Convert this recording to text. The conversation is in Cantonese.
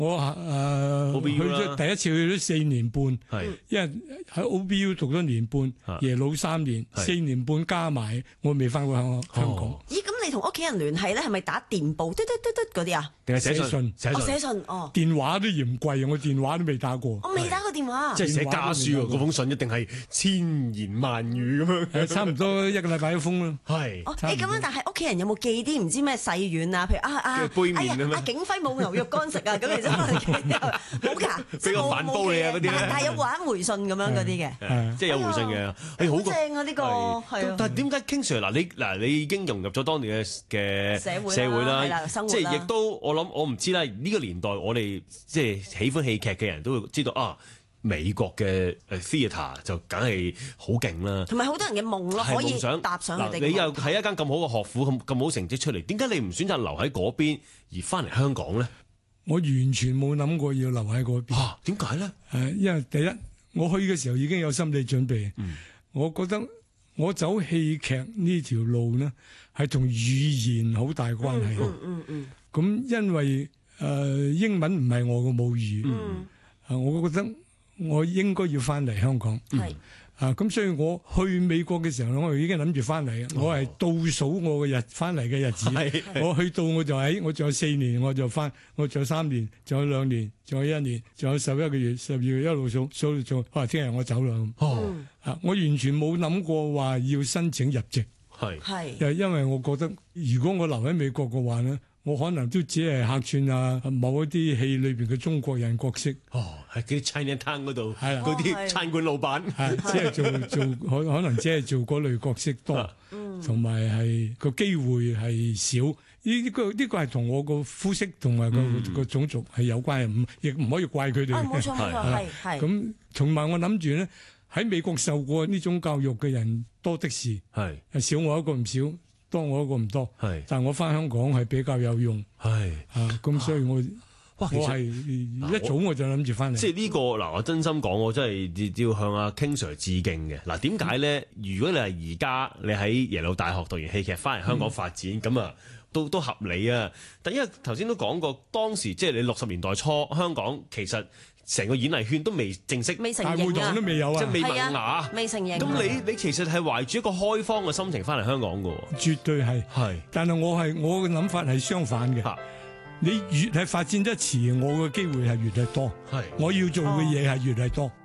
我去咗第一次去咗4年半，因為喺 OBU 讀咗年半，耶魯3年，4年半加埋，我未翻過香港。 咦？咁你同屋企人聯繫咧，係咪打電報嘟嗰啲啊？ 定係寫信？ 寫信哦。 電話都嫌貴，我電話都未打過。 我未打過電話。 即係寫家書喎，嗰封信一定係千言萬語咁樣。 差唔多1個禮拜一封啦。 係。 咁樣，但係屋企人有冇寄啲唔知咩細軟啊？譬如杯麵阿景輝冇牛肉乾食啊，咁然之後冇㗎， 俾個飯煲你啊嗰啲。 但係有玩回信咁樣嗰啲嘅， 即係有回信嘅。 好正啊！呢個係啊。 但係點解 King Sir 你已經融入咗當年嘅社會啦，即係亦都我唔知啦。呢個年代我哋即係喜歡戲劇嘅人都會知道啊，美國嘅theatre 就梗係好勁啦，同埋好多人嘅夢咯，可以搭上佢哋。 你又喺一間咁好嘅學府咁好成績出嚟，點解你唔選擇留喺嗰邊而翻嚟香港咧？ 我完全冇諗過要留喺嗰邊。 點解咧？ 因為第一，我去嘅時候已經有心理準備。我覺得我走戲劇呢條路呢，係同語言好大關係。咁因為英文唔係我嘅母語，我覺得我應該要翻嚟香港。咁所以我去美國嘅時候，我已經諗住翻嚟。我係倒數我嘅翻嚟嘅日子。我去到我仲有4年，我就翻，我仲有3年，仲有2年，仲有1年，仲有11個月，12月一路數到做，聽日我走啦。我完全冇諗過話要申請入籍。因為我覺得如果我留喺美國嘅話呢，我可能都只係客串某一啲戲裏邊嘅中國人角色。 係嗰啲 Chinatown 嗰度，嗰啲餐館老闆， 只係做可能只係做嗰類角色多，同埋係個機會係少。呢個係同我個膚色同埋個種族係有關係，亦唔可以怪佢哋。 冇錯，係。 咁同埋我諗住咧，喺美國受過呢種教育嘅人多的是，係少我一個唔少，多我一個唔多。但係我翻香港係比較有用。咁所以我係一早我就諗住翻嚟。 即係呢個我真心講，我真係要向阿 King Sir 致敬嘅。點解咧？如果你係而家你喺耶魯大學讀完戲劇翻嚟香港發展，咁都合理啊。但因為頭先都講過，當時即係你60年代初香港其實成個演藝圈都未正式， 未成型啊， 都未有即係未萌芽， 未成型。 咁你其實係懷住一個開放嘅心情翻嚟香港㗎。 絕對係。但係我嘅諗法係相反嘅。你越係發展得遲，我嘅機會係越係多。我要做嘅嘢係越係多。